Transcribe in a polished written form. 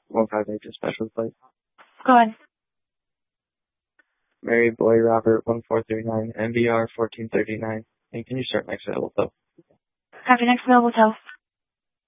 158 to special plate. Go ahead. Mary Boy Robert 1439, MVR 1439. And can you start next available though? Copy, next available tow.